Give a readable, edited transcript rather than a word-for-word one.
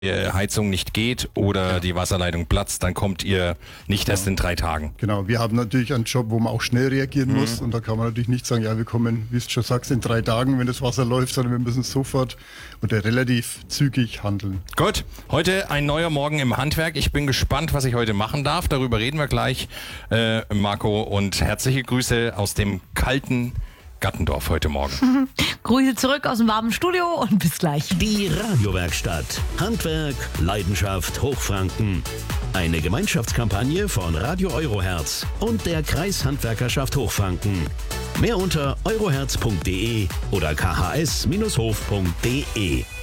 Heizung nicht geht oder die Wasserleitung platzt, dann kommt ihr nicht erst in 3 Tagen. Genau, wir haben natürlich einen Job, wo man auch schnell reagieren muss und da kann man natürlich nicht sagen, ja, wir kommen, wie du schon sagst, in 3 Tagen, wenn das Wasser läuft, sondern wir müssen sofort und relativ zügig handeln. Gut, heute ein neuer Morgen im Handwerk. Ich bin gespannt, was ich heute machen darf. Darüber reden wir gleich, Marco, und herzliche Grüße aus dem kalten Gattendorf heute Morgen. Grüße zurück aus dem warmen Studio und bis gleich. Die Radiowerkstatt. Handwerk, Leidenschaft, Hochfranken. Eine Gemeinschaftskampagne von Radio Euroherz und der Kreishandwerkerschaft Hochfranken. Mehr unter euroherz.de oder khs-hof.de.